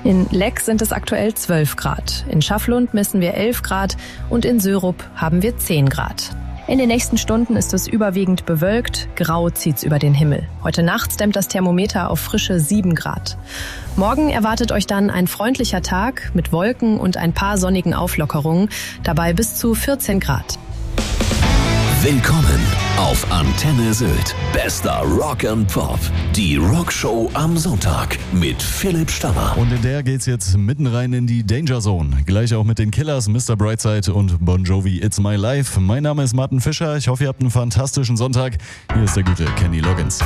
In Leck sind es aktuell 12 Grad. In Schafflund messen wir 11 Grad und in Sörup haben wir 10 Grad. In den nächsten Stunden ist es überwiegend bewölkt, grau zieht's über den Himmel. Heute Nacht dämmt das Thermometer auf frische 7 Grad. Morgen erwartet euch dann ein freundlicher Tag mit Wolken und ein paar sonnigen Auflockerungen, dabei bis zu 14 Grad. Willkommen auf Antenne Sylt. Bester Rock and Pop. Die Rockshow am Sonntag mit Philipp Stammer. Und in der geht's jetzt mitten rein in die Danger Zone. Gleich auch mit den Killers, Mr. Brightside und Bon Jovi, It's My Life. Mein Name ist Martin Fischer. Ich hoffe, ihr habt einen fantastischen Sonntag. Hier ist der gute Kenny Loggins.